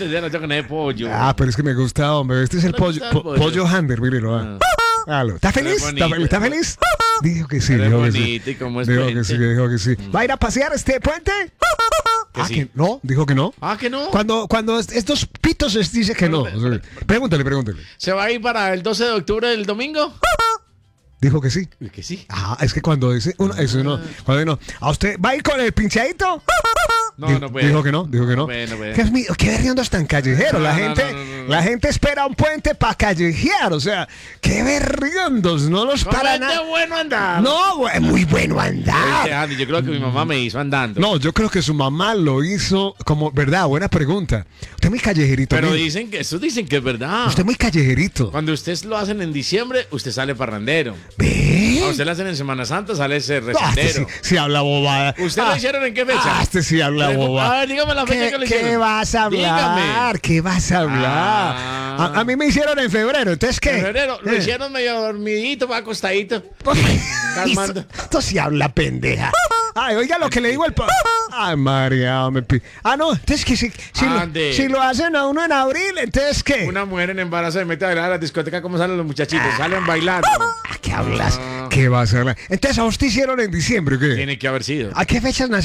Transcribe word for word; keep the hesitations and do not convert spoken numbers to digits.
decía no con ese pollo. Ah, pero es que me gusta, hombre. Este es el Me pollo, gusta el po- pollo. pollo Hander, mírelo. Ah. Hágalo. ¿Está Pero es feliz? ¿Está, bonito. ¿Está feliz? Dijo que sí, Pero es dijo que sí. bonito y como es Dijo que puente. sí, dijo que sí. ¿Va a ir a pasear este puente? Que ah, sí. que no, dijo que no. Ah, que no. Cuando, cuando est- estos pitos les dice que no. Pero- O sea, pregúntale, pregúntale. ¿Se va a ir para el doce de octubre del domingo? Dijo que sí. Que sí. Ah, es que cuando dice uno, eso no, cuando no. ¿A usted va a ir con el pinchadito? No, Di- no puede. Dijo que no, dijo que no. puede, no puede. Dios mío, qué berriondos tan callejeros. La No, no, gente, no, no, no. la gente espera un puente para callejear. O sea, qué berriondos, no los para Para nada. bueno andar. No, güey, muy bueno Este, andar. Andy, yo creo que mi mamá me hizo andando. No, yo creo que su mamá lo hizo como, ¿verdad? Buena pregunta. Usted es muy callejerito. Pero mijo. dicen que eso dicen que es verdad. Usted es muy callejerito. Cuando ustedes lo hacen en diciembre, usted sale parrandero. ¿Ve? A usted lo hacen en Semana Santa, sale ese Ah, este sí, recendero. sí habla bobada. ¿Usted Ah, lo hicieron en qué fecha? Ah, este sí habla A bobada. ver, dígame la fecha ¿Qué, que lo qué hicieron. vas a hablar? Dígame. ¿Qué vas a hablar? Ah. A, a mí me hicieron en febrero, ¿entonces qué? En febrero lo Eh. hicieron medio dormidito, va acostadito. Calmando. Esto, esto sí habla pendeja. Ay, oiga lo que le digo al pa... Ay, María, me pi... Ah, no, entonces que si, si, lo, Ande. si lo hacen a uno en abril, entonces qué. Una mujer en embarazo se mete a bailar a la discoteca, ¿cómo salen los muchachitos? Salen bailando. ¿A qué hablas? Ah. ¿Qué vas a hablar? Entonces, ¿a usted hicieron en diciembre o qué? Tiene que haber sido. ¿A qué fechas nació?